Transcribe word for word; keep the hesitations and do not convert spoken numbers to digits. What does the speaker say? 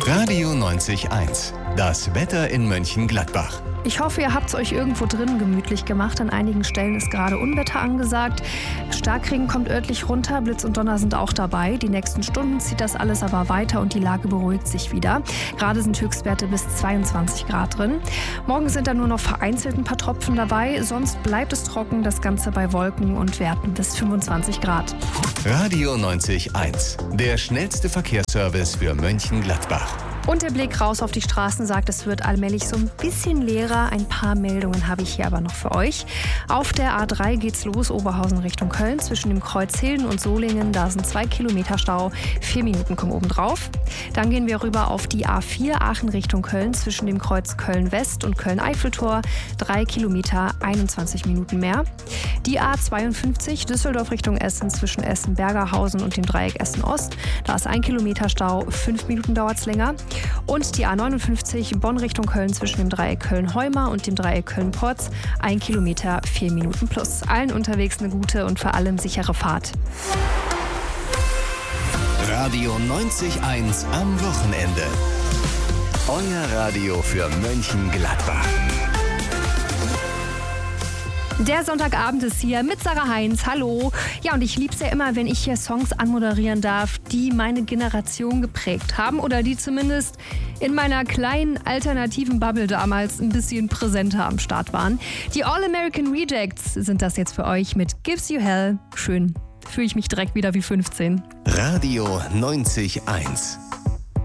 Radio neunzig Komma eins. Das Wetter in Mönchengladbach. Ich hoffe, ihr habt es euch irgendwo drin gemütlich gemacht. An einigen Stellen ist gerade Unwetter angesagt. Starkregen kommt örtlich runter, Blitz und Donner sind auch dabei. Die nächsten Stunden zieht das alles aber weiter und die Lage beruhigt sich wieder. Gerade sind Höchstwerte bis zweiundzwanzig Grad drin. Morgen sind dann nur noch vereinzelt ein paar Tropfen dabei. Sonst bleibt es trocken, das Ganze bei Wolken und Werten bis fünfundzwanzig Grad. Radio neunzig Komma eins. Der schnellste Verkehrsservice für Mönchengladbach. Und der Blick raus auf die Straßen sagt, es wird allmählich so ein bisschen leerer. Ein paar Meldungen habe ich hier aber noch für euch. Auf der A drei geht's los, Oberhausen Richtung Köln. Zwischen dem Kreuz Hilden und Solingen, da sind zwei Kilometer Stau. Vier Minuten kommen oben drauf. Dann gehen wir rüber auf die A vier, Aachen Richtung Köln. Zwischen dem Kreuz Köln-West und Köln-Eiffeltor. Drei Kilometer, einundzwanzig Minuten mehr. Die A zweiundfünfzig, Düsseldorf Richtung Essen. Zwischen Essen-Bergerhausen und dem Dreieck Essen-Ost. Da ist ein Kilometer Stau. Fünf Minuten dauert's länger. Und die A neunundfünfzig, Bonn Richtung Köln zwischen dem Dreieck Köln-Heuma und dem Dreieck Köln-Porz. Ein Kilometer, vier Minuten plus. Allen unterwegs eine gute und vor allem sichere Fahrt. Radio neunzig Komma eins am Wochenende. Euer Radio für Mönchengladbach. Der Sonntagabend ist hier mit Sarah Heinz. Hallo. Ja, und ich lieb's ja immer, wenn ich hier Songs anmoderieren darf, die meine Generation geprägt haben oder die zumindest in meiner kleinen alternativen Bubble damals ein bisschen präsenter am Start waren. Die All-American Rejects sind das jetzt für euch mit Gives You Hell. Schön. Fühle ich mich direkt wieder wie fünfzehn. Radio neunzig Komma eins.